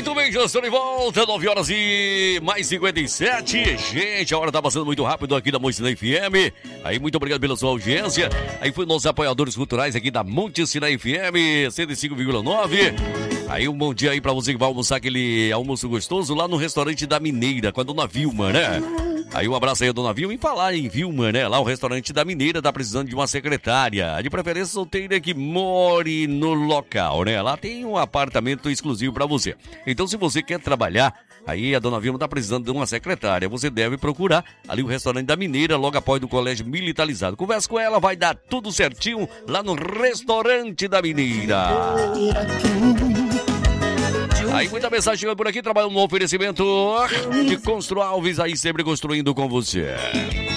Muito bem, já estou de volta, 9 horas e mais 57. Gente, a hora tá passando muito rápido aqui da Monte FM. Aí, muito obrigado pela sua audiência. Aí foi nossos apoiadores culturais aqui da Monte FM 105,9. Aí um bom dia aí pra você que vai almoçar aquele almoço gostoso lá no restaurante da Mineira, com a dona Vilma, né? Aí um abraço aí a dona Vilma. E falar em Vilma, né? Lá o restaurante da Mineira tá precisando de uma secretária. De preferência solteira que more no local, né? Lá tem um apartamento exclusivo pra você. Então se você quer trabalhar, aí a dona Vilma tá precisando de uma secretária. Você deve procurar ali o restaurante da Mineira, logo após do Colégio Militarizado. Conversa com ela, vai dar tudo certinho lá no restaurante da Mineira. Aí muita mensagem chegando por aqui, trabalhando no oferecimento de Constru Alves, aí sempre construindo com você.